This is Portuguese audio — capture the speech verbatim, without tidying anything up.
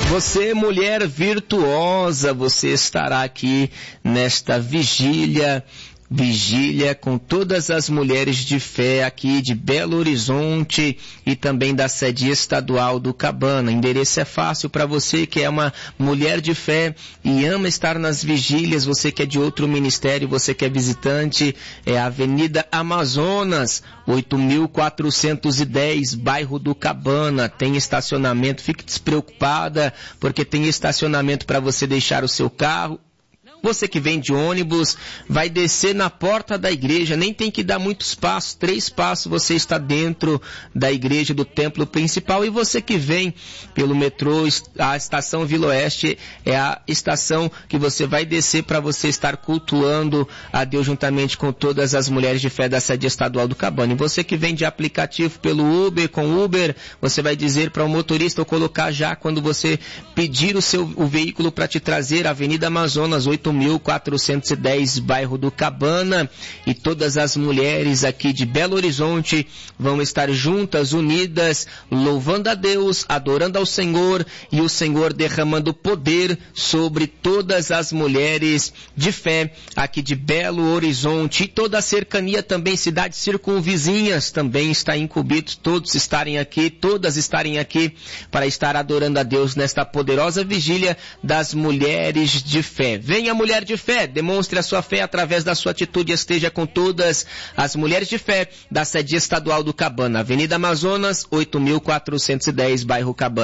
Você, mulher virtuosa, você estará aqui nesta vigília, vigília com todas as mulheres de fé aqui de Belo Horizonte e também da sede estadual do Cabana. O endereço é fácil para você que é uma mulher de fé e ama estar nas vigílias, você que é de outro ministério, você que é visitante, é a Avenida Amazonas, oito mil quatrocentos e dez, bairro do Cabana. Tem estacionamento, fique despreocupada, porque tem estacionamento para você deixar o seu carro. Você que vem de ônibus, vai descer na porta da igreja, nem tem que dar muitos passos, três passos você está dentro da igreja do templo principal. E você que vem pelo metrô, a estação Vila Oeste é a estação que você vai descer para você estar cultuando a Deus juntamente com todas as mulheres de fé da sede estadual do Cabana. E você que vem de aplicativo pelo Uber, com Uber, você vai dizer para o motorista ou colocar já quando você pedir o seu o veículo para te trazer, Avenida Amazonas, oito mil quatrocentos e dez, bairro do Cabana, e todas as mulheres aqui de Belo Horizonte vão estar juntas, unidas, louvando a Deus, adorando ao Senhor, e o Senhor derramando poder sobre todas as mulheres de fé aqui de Belo Horizonte e toda a cercania também, cidades circunvizinhas também está incumbido, todos estarem aqui, todas estarem aqui para estar adorando a Deus nesta poderosa vigília das mulheres de fé. Venha, mulher de fé, demonstre a sua fé através da sua atitude, esteja com todas as mulheres de fé da sede estadual do Cabana, Avenida Amazonas, oito mil quatrocentos e dez, bairro Cabana.